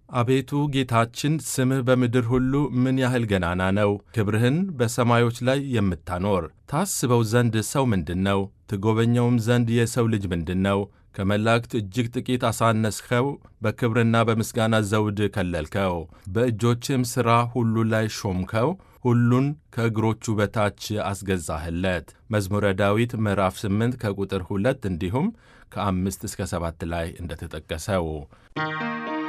አቤቱ ጌታችን ስምህ በምድር ሁሉ ምን ያህል ገናና ነው! ክብርህን በሰማዮች ላይ የምታኖር። ታስበው ዘንድ ሰው ምንድነው? ትጎበኘውም ዘንድ የሰው ልጅ ምንድነው? ከመላእክት እጅግ ጥቂት አሳነስኸው፣ በክብርና በምስጋና ዘውድ ከለልከው። በእጆችም ሥራ ሁሉ ላይ ሾምከው፣ ሁሉን ከእግሮቹ በታች አስገዛህለት። መዝሙረ ዳዊት ምዕራፍ 8 ከቁጥር 2 እንዲሁም ከ5 እስከ 7 ላይ እንደተጠቀሰው